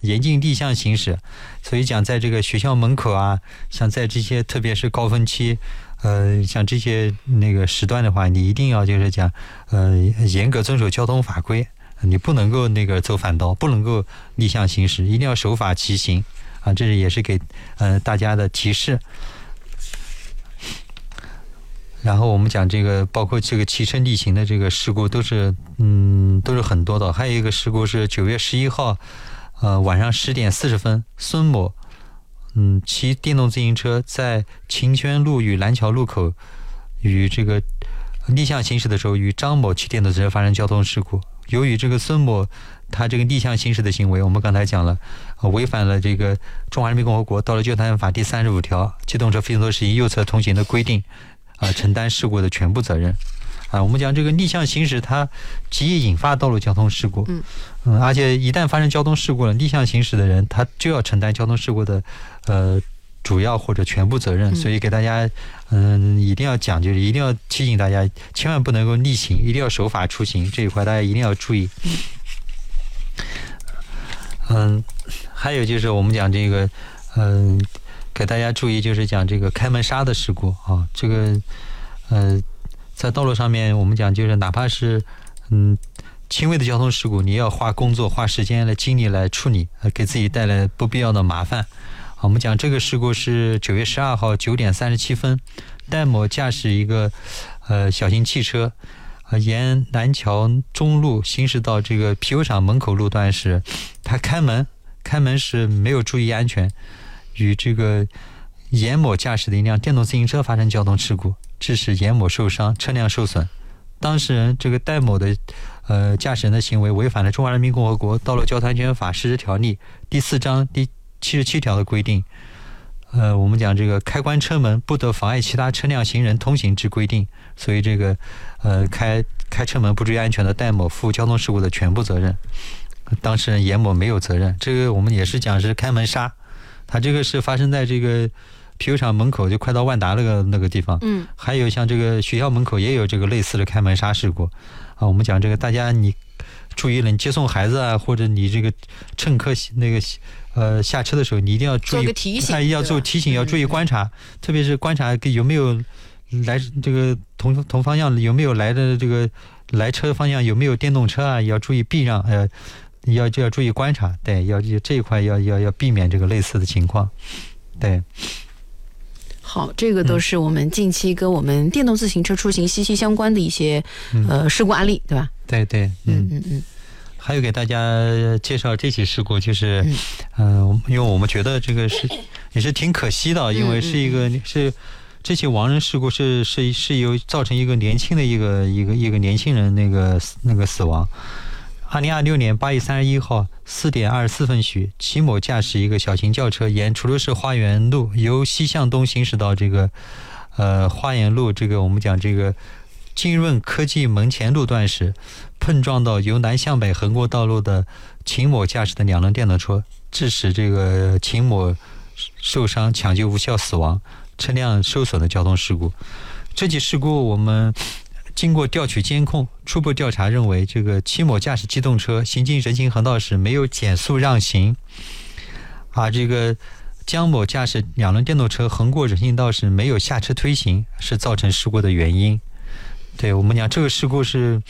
严禁逆向行驶。所以讲在这个学校门口啊，像在这些特别是高峰期，像这些那个时段的话，你一定要就是讲严格遵守交通法规，你不能够那个走反道，不能够逆向行驶，一定要守法骑行啊，这也是给大家的提示。然后我们讲这个，包括这个骑车逆行的这个事故都是很多的。还有一个事故是9月11号，晚上10点40分，孙某骑电动自行车在秦轩路与蓝桥路口与这个逆向行驶的时候，与张某骑电动自行车发生交通事故。由于这个孙某他这个逆向行驶的行为，我们刚才讲了，违反了这个中华人民共和国道路交通安全法第35条机动车非机动适宜右侧通行的规定，承担事故的全部责任。我们讲这个逆向行驶它极易引发道路交通事故，而且一旦发生交通事故了，逆向行驶的人他就要承担交通事故的主要或者全部责任。所以给大家一定要讲究，一定要提醒大家，千万不能够逆行，一定要守法出行，这一块大家一定要注意。还有就是我们讲这个给大家注意，就是讲这个开门刹的事故啊，这个在道路上面我们讲就是哪怕是轻微的交通事故，你也要花工作花时间来精力来处理，给自己带来不必要的麻烦。我们讲这个事故是9月12号9点37分，戴某驾驶一个小型汽车沿南桥中路行驶到这个啤酒厂门口路段时，他开门时没有注意安全，与这个严某驾驶的一辆电动自行车发生交通事故，致使严某受伤，车辆受损。当事人这个戴某的驾驶人的行为违反了中华人民共和国道路交通安全法实施条例第4章第77条的规定。我们讲这个开关车门不得妨碍其他车辆行人通行之规定，所以这个开车门不注意安全的戴某负交通事故的全部责任，当事人严某没有责任。这个我们也是讲是开门刹，他这个是发生在这个啤酒厂门口，就快到万达那个地方。还有像这个学校门口也有这个类似的开门刹事故啊。我们讲这个大家你注意了，你接送孩子啊，或者你这个乘客那个下车的时候，你一定要注意， 做个提醒， 要做提醒，要注意观察，特别是观察有没有来这个同方向有没有来的这个来车方向有没有电动车啊，要注意避让，要注意观察，对，要这一块要避免这个类似的情况，对。 好，这个都是我们近期跟我们电动自行车出行息息相关的一些事故案例，对吧？ 对对，还有给大家介绍这起事故，就是因为我们觉得这个也是挺可惜的，因为是这起亡人事故是由造成一个年轻的一个年轻人那个死亡。2026年8月31号4点24分许，齐某驾驶一个小型轿车沿滁州市花园路由西向东行驶到这个花园路这个我们讲这个金润科技门前路段时，碰撞到由南向北横过道路的秦某驾驶的2轮电动车，致使这个秦某受伤，抢救无效死亡，车辆受损的交通事故。这起事故我们经过调取监控，初步调查认为，这个齐某驾驶机动车行经人行横道时没有减速让行，这个江某驾驶2轮电动车横过人行道时没有下车推行，是造成事故的原因。对，我们讲这个事故是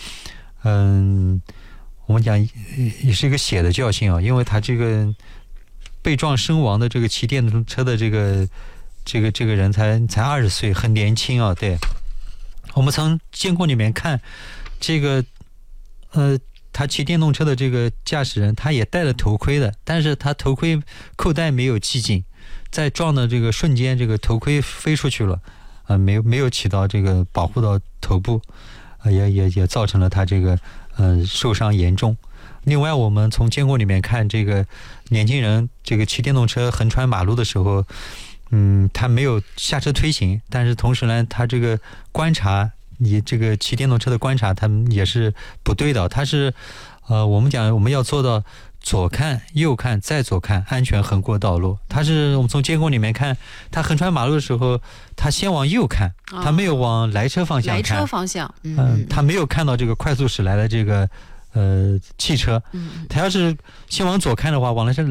我们讲也是一个血的教训啊，因为他这个被撞身亡的这个骑电动车的这个人才20岁，很年轻啊。对，我们从监控里面看，这个他骑电动车的这个驾驶人，他也戴了头盔的，但是他头盔扣带没有系紧，在撞的这个瞬间，这个头盔飞出去了，没有起到这个保护到头部，也造成了他这个受伤严重。另外，我们从监控里面看，这个年轻人这个骑电动车横穿马路的时候，他没有下车推行，但是同时呢，他这个观察，你这个骑电动车的观察，他们也是不对的。他是我们讲我们要做到左看右看再左看，安全横过道路。他是我们从监控里面看，他横穿马路的时候，他先往右看，他没有往来车方向看。 来车方向， 他没有看到这个快速驶来的这个汽车。他要是先往左看的话，往来车